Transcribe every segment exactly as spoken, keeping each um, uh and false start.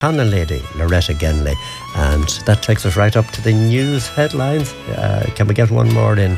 Canon lady, Loretta Genley. And that takes us right up to the news headlines. Uh, can we get one more in?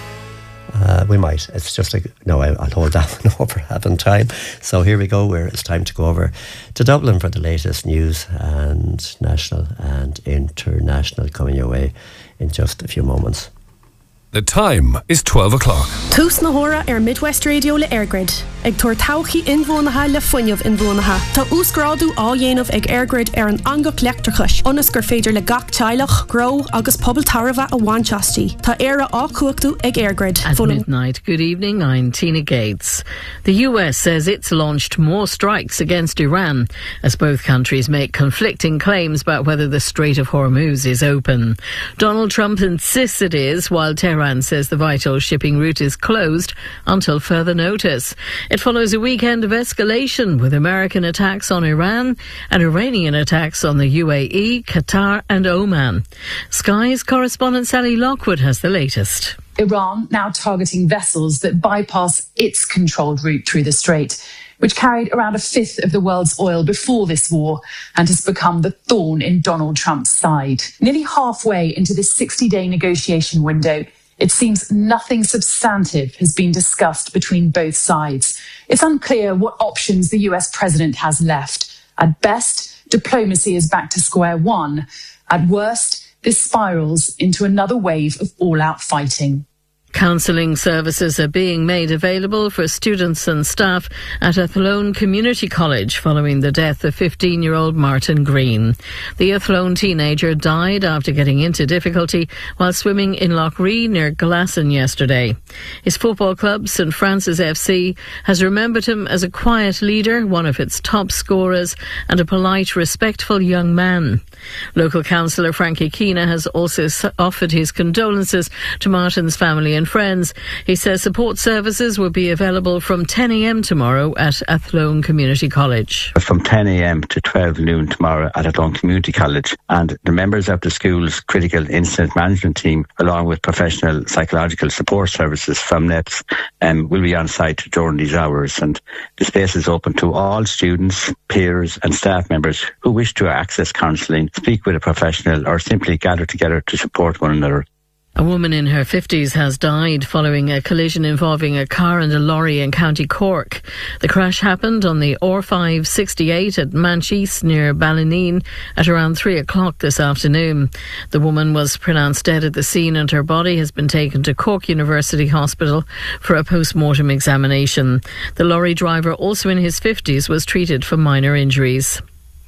Uh, we might. It's just a... No, I, I'll hold that one over having time. So here we go, where it's time to go over to Dublin for the latest news and national and international coming your way in just a few moments. The time is twelve o'clock. Tús na hora ar Midwest Radio le Airgrid. Ag tuair tauchaí inmhónatha le fuinneamh inmhónatha. Tá úsgrádu á dhéanamh ag Airgrid ar an angach leachtarchais. Ionas gur féidir le gach teilech, gro agus pobl tarva a bhainteastí. Tá éire á cuachtu ag Airgrid. At midnight, good evening, I'm Tina Gates. The U S says it's launched more strikes against Iran as both countries make conflicting claims about whether the Strait of Hormuz is open. Donald Trump insists it is, while Tehran says the vital shipping route is closed until further notice. It follows a weekend of escalation with American attacks on Iran and Iranian attacks on the U A E, Qatar and Oman. Sky's correspondent Sally Lockwood has the latest. Iran now targeting vessels that bypass its controlled route through the strait, which carried around a fifth of the world's oil before this war and has become the thorn in Donald Trump's side. Nearly halfway into this sixty-day negotiation window, it seems nothing substantive has been discussed between both sides. It's unclear what options the U S president has left. At best, diplomacy is back to square one. At worst, this spirals into another wave of all-out fighting. Counselling services are being made available for students and staff at Athlone Community College following the death of fifteen-year-old Martin Green. The Athlone teenager died after getting into difficulty while swimming in Lough Ree near Glasson yesterday. His football club, St Francis F C, has remembered him as a quiet leader, one of its top scorers, and a polite, respectful young man. Local councillor Frankie Keena has also offered his condolences to Martin's family and friends. He says support services will be available from ten a m tomorrow at Athlone Community College. From ten a m to twelve noon tomorrow at Athlone Community College, and the members of the school's critical incident management team, along with professional psychological support services from N E P S, um, will be on site during these hours. And the space is open to all students, peers and staff members who wish to access counselling, speak with a professional or simply gather together to support one another. A woman in her fifties has died following a collision involving a car and a lorry in County Cork. The crash happened on the R five sixty-eight at Mancheast near Ballineen at around three o'clock this afternoon. The woman was pronounced dead at the scene and her body has been taken to Cork University Hospital for a post-mortem examination. The lorry driver, also in his fifties, was treated for minor injuries.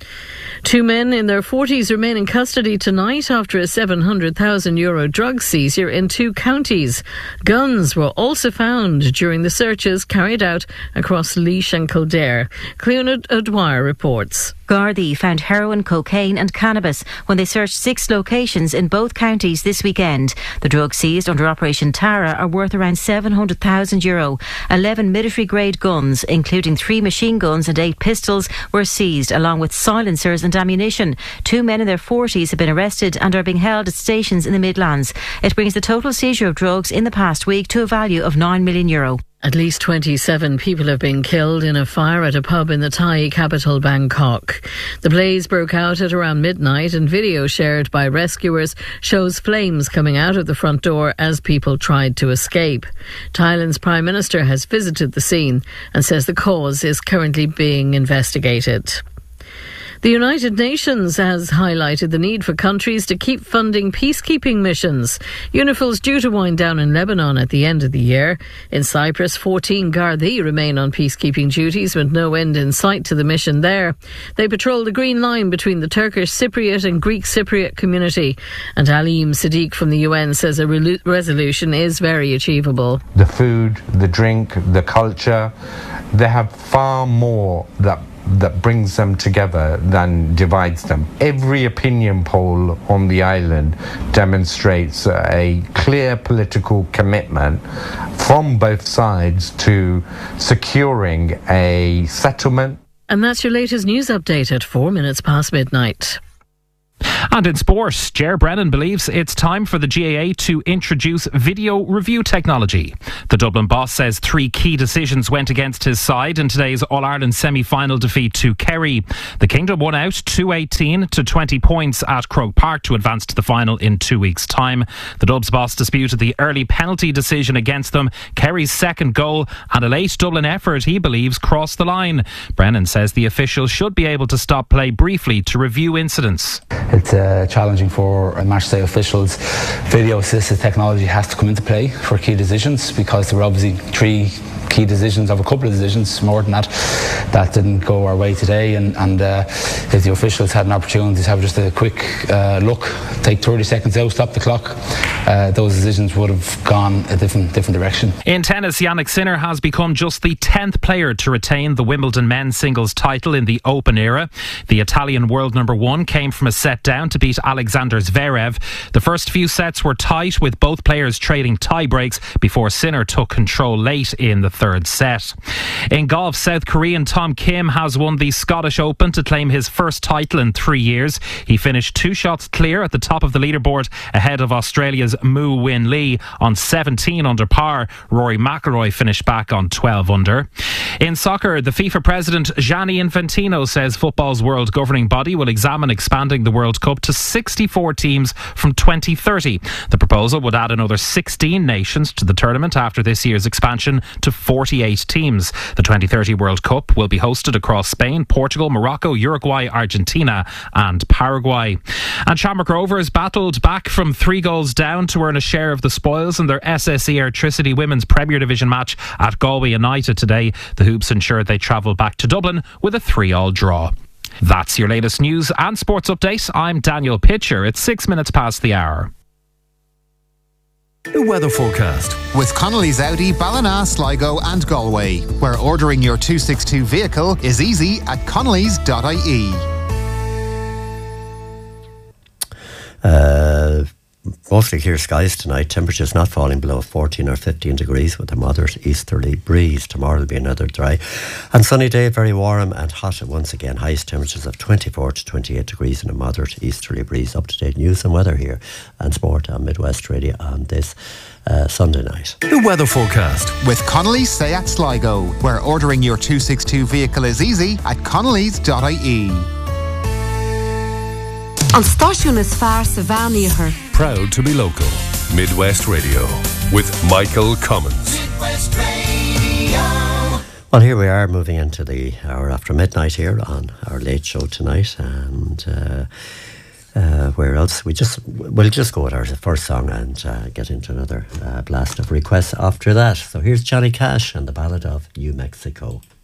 Two men in their forties remain in custody tonight after a seven hundred thousand euro drug seizure in two counties. Guns were also found during the searches carried out across Laois and Kildare. Cleonard O'Dwyer reports. Gardaí found heroin, cocaine and cannabis when they searched six locations in both counties this weekend. The drugs seized under Operation Tara are worth around seven hundred thousand euro. eleven military-grade guns, including three machine guns and eight pistols, were seized, along with silencers and ammunition. Two men in their forties have been arrested and are being held at stations in the Midlands. It brings the total seizure of drugs in the past week to a value of nine million euro. At least twenty-seven people have been killed in a fire at a pub in the Thai capital, Bangkok. The blaze broke out at around midnight, and video shared by rescuers shows flames coming out of the front door as people tried to escape. Thailand's Prime Minister has visited the scene and says the cause is currently being investigated. The United Nations has highlighted the need for countries to keep funding peacekeeping missions. UNIFIL's due to wind down in Lebanon at the end of the year. In Cyprus, fourteen Gardaí remain on peacekeeping duties with no end in sight to the mission there. They patrol the green line between the Turkish Cypriot and Greek Cypriot community. And Aleem Sadiq from the U N says a re- resolution is very achievable. The food, the drink, the culture, they have far more that that brings them together than divides them. Every opinion poll on the island demonstrates a clear political commitment from both sides to securing a settlement. And that's your latest news update at four minutes past midnight. And in sport, Ger Brennan believes it's time for the G A A to introduce video review technology. The Dublin boss says three key decisions went against his side in today's All-Ireland semi-final defeat to Kerry. The Kingdom won out two eighteen to twenty points at Croke Park to advance to the final in two weeks' time. The Dubs boss disputed the early penalty decision against them, Kerry's second goal, and a late Dublin effort he believes crossed the line. Brennan says the officials should be able to stop play briefly to review incidents. It's uh, challenging for match day officials. Video assisted technology has to come into play for key decisions, because there were obviously three key decisions of a couple of decisions, more than that, that didn't go our way today. And, and uh, if the officials had an opportunity to have just a quick uh, look, take thirty seconds out, stop the clock, uh, those decisions would have gone a different different direction. In tennis, Jannik Sinner has become just the tenth player to retain the Wimbledon men's singles title in the Open era. The Italian world number one came from a set down to beat Alexander Zverev. The first few sets were tight, with both players trading tie breaks before Sinner took control late in the third set. In golf, South Korean Tom Kim has won the Scottish Open to claim his first title in three years. He finished two shots clear at the top of the leaderboard ahead of Australia's Moo Win Lee on seventeen under par. Rory McIlroy finished back on twelve under. In soccer, the FIFA president Gianni Infantino says football's world governing body will examine expanding the World Cup to sixty-four teams from twenty thirty. The proposal would add another sixteen nations to the tournament after this year's expansion to forty-eight teams. The twenty thirty World Cup will be hosted across Spain, Portugal, Morocco, Uruguay, Argentina and Paraguay. And Shamrock Rovers battled back from three goals down to earn a share of the spoils in their S S E Airtricity Women's Premier Division match at Galway United today. The Hoops ensured they travel back to Dublin with a three all draw. That's your latest news and sports update. I'm Daniel Pitcher. It's six minutes past the hour. The weather forecast with Connolly's Audi, Ballina, Sligo and Galway, where ordering your two sixty-two vehicle is easy at connellys dot I E. Uh, mostly clear skies tonight. Temperatures not falling below fourteen or fifteen degrees with a moderate easterly breeze. Tomorrow will be another dry and sunny day, very warm and hot once again. Highest temperatures of twenty-four to twenty-eight degrees and a moderate easterly breeze. Up to date news and weather here and sport on Midwest Radio on this uh, Sunday night. The weather forecast with Connolly's Seat Sligo, where ordering your two sixty-two vehicle is easy at connellys dot I E. An stáisiún is fearr sa bheánaíochar. Proud to be local. Midwest Radio with Michael Cummins. Midwest Radio. Well, here we are moving into the hour after midnight here on our late show tonight, and uh, uh, where else? We just we'll just go with our first song and uh, get into another uh, blast of requests after that. So here's Johnny Cash and the Ballad of New Mexico.